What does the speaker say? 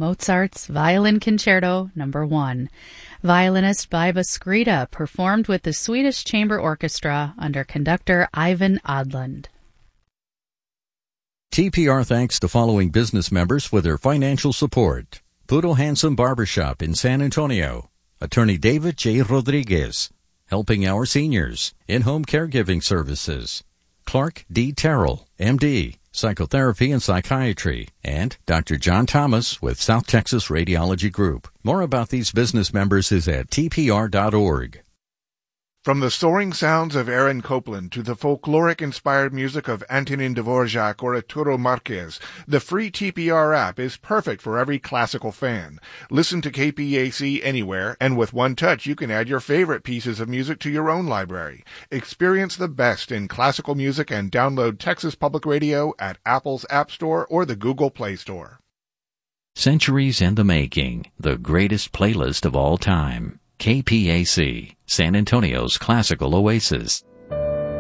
Mozart's Violin Concerto No. 1. Violinist Viva Skrita performed with the Swedish Chamber Orchestra under conductor Ivan Odland. TPR thanks the following business members for their financial support. Poodle Handsome Barbershop in San Antonio. Attorney David J. Rodriguez. Helping Our Seniors. In-Home Caregiving Services. Clark D. Terrell, M.D., Psychotherapy and Psychiatry, and Dr. John Thomas with South Texas Radiology Group. More about these business members is at tpr.org. From the soaring sounds of Aaron Copland to the folkloric-inspired music of Antonin Dvorak or Arturo Marquez, the free TPR app is perfect for every classical fan. Listen to KPAC anywhere, and with one touch you can add your favorite pieces of music to your own library. Experience the best in classical music and download Texas Public Radio at Apple's App Store or the Google Play Store. Centuries in the Making, the greatest playlist of all time. KPAC, San Antonio's classical oasis.